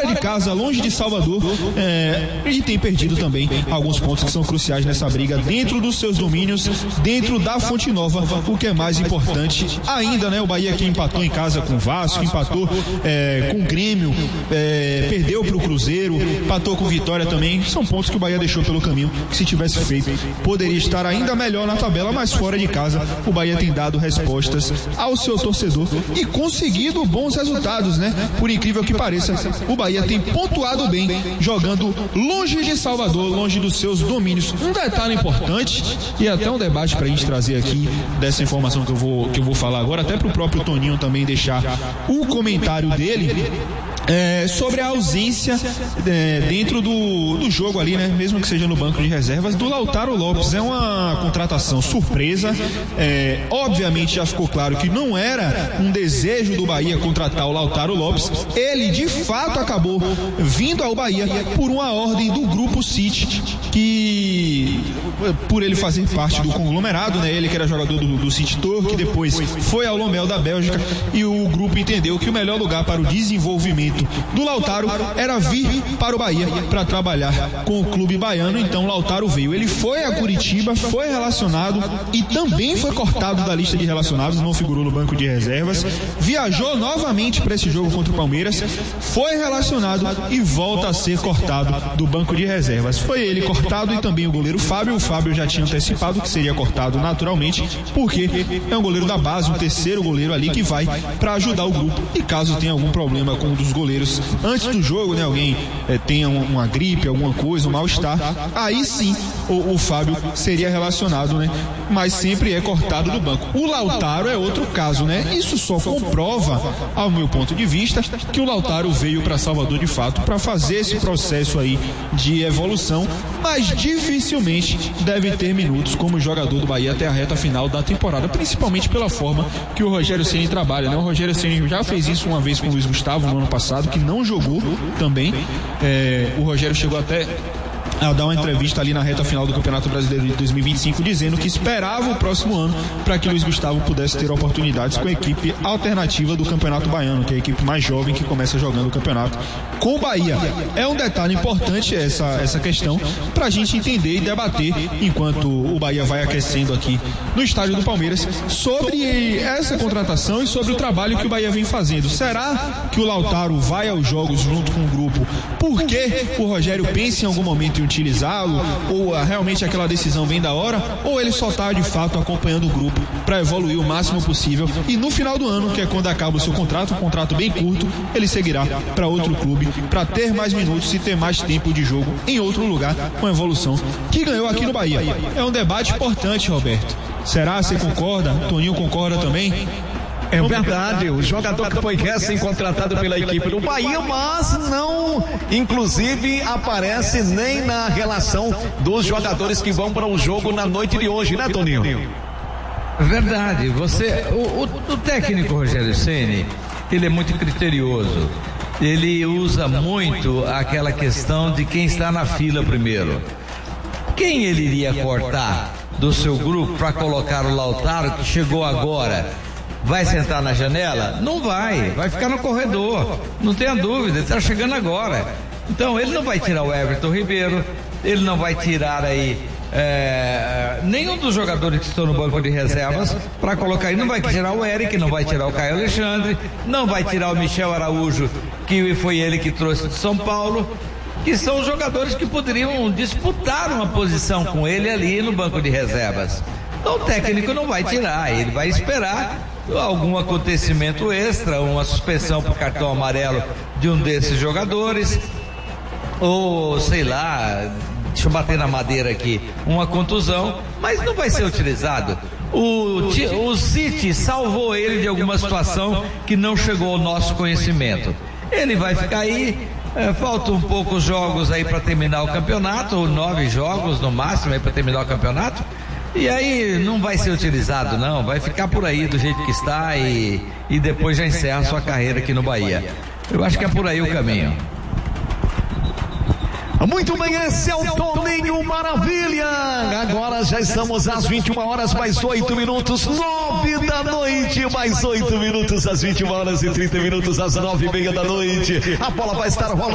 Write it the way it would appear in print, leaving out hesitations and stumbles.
de casa, longe de Salvador, e tem perdido também alguns pontos que são cruciais nessa briga dentro dos seus domínios, dentro da Fonte Nova, o que é mais importante ainda, né? O Bahia que empatou em casa com o Vasco, empatou com o Grêmio, perdeu para o Cruzeiro, empatou com o Vitória também. São pontos que o Bahia deixou pelo caminho, que se tivesse feito poderia estar ainda melhor na tabela, mas fora de casa o Bahia tem dado respostas ao seu torcedor e conseguido bons resultados, né? Por incrível que pareça, o Bahia tem pontuado bem, jogando longe de Salvador, longe dos seus domínios. Um detalhe importante, e até um debate pra gente trazer aqui dessa informação que eu vou falar agora, até pro próprio Toninho também deixar o comentário dele, sobre a ausência dentro do jogo ali, né? Mesmo que seja no banco de reservas, do Lautaro Lopes. É uma contratação surpresa. Obviamente já ficou claro que não era um desejo do Bahia contratar o Lautaro Lopes. Ele de fato acabou vindo ao Bahia por uma ordem do Grupo City, que por ele fazer parte do conglomerado, né? Ele que era jogador do City Tour, que depois foi ao Lommel da Bélgica, e o grupo entendeu que o melhor lugar para o desenvolvimento do Lautaro era vir para o Bahia para trabalhar com o clube baiano. Então Lautaro veio, ele foi a Curitiba, foi relacionado e também foi cortado da lista de relacionados, não figurou no banco de reservas, viajou novamente para esse jogo contra o Palmeiras, foi relacionado e volta a ser cortado do banco de reservas. Foi ele cortado e também o goleiro Fábio. O Fábio já tinha antecipado que seria cortado naturalmente, porque é um goleiro da base, um terceiro goleiro ali que vai para ajudar o grupo, e caso tenha algum problema com um dos goleiros antes do jogo, né, alguém tenha uma gripe, alguma coisa, um mal-estar, aí sim o Fábio seria relacionado, né, mas sempre é cortado do banco. O Lautaro é outro caso, né? Isso só comprova, ao meu ponto de vista, que o Lautaro veio para Salvador de fato para fazer esse processo aí de evolução, mas dificilmente deve ter minutos como jogador do Bahia até a reta final da temporada, principalmente pela forma que o Rogério Ceni trabalha, né? O Rogério Ceni já fez isso uma vez com o Luiz Gustavo no ano passado, que não jogou também. O Rogério chegou até a dar uma entrevista ali na reta final do Campeonato Brasileiro de 2025, dizendo que esperava o próximo ano para que Luiz Gustavo pudesse ter oportunidades com a equipe alternativa do Campeonato Baiano, que é a equipe mais jovem que começa jogando o campeonato com o Bahia. É um detalhe importante essa questão para a gente entender e debater enquanto o Bahia vai aquecendo aqui no estádio do Palmeiras sobre essa contratação e sobre o trabalho que o Bahia vem fazendo. Será que o Lautaro vai aos jogos junto com o grupo porque o Rogério pensa em algum momento em utilizá-lo, ou realmente aquela decisão vem da hora, ou ele só está de fato acompanhando o grupo para evoluir o máximo possível, e no final do ano, que é quando acaba o seu contrato, um contrato bem curto, ele seguirá para outro clube para ter mais minutos e ter mais tempo de jogo em outro lugar, com a evolução que ganhou aqui no Bahia. É um debate importante, Roberto. Será? Você concorda? Toninho concorda tambem? É verdade, o jogador que foi recém-contratado pela equipe do Bahia, mas não, inclusive, aparece nem na relação dos jogadores que vão para o jogo na noite de hoje, né, Toninho? Verdade, o técnico Rogério Ceni, ele é muito criterioso, ele usa muito aquela questão de quem está na fila primeiro. Quem ele iria cortar do seu grupo para colocar o Lautaro, que chegou agora? Vai sentar na janela? Não vai ficar no corredor, não tenha dúvida, ele está chegando agora. Então ele não vai tirar o Everton Ribeiro, ele não vai tirar aí nenhum dos jogadores que estão no banco de reservas para colocar aí. Não vai tirar o Eric, não vai tirar o Caio Alexandre, não vai tirar o Michel Araújo, que foi ele que trouxe de São Paulo, que são jogadores que poderiam disputar uma posição com ele ali no banco de reservas. Então o técnico não vai tirar, ele vai esperar algum acontecimento extra, uma suspensão por cartão amarelo de um desses jogadores, ou sei lá, deixa eu bater na madeira aqui, uma contusão, mas não vai ser utilizado. O City salvou ele de alguma situação que não chegou ao nosso conhecimento. Ele vai ficar aí, faltam poucos jogos aí para terminar o campeonato, ou 9 jogos no máximo aí para terminar o campeonato. E aí não vai ser utilizado, não, vai ficar por aí do jeito que está e depois já encerra sua carreira aqui no Bahia. Eu acho que é por aí o caminho. Muito bem, esse é o Toninho Maravilha. Agora já estamos às 21 horas mais 8 minutos, 9 da noite, mais 8 minutos, às 21 horas e 30 minutos, às 9:30 da noite. A bola vai estar rolando.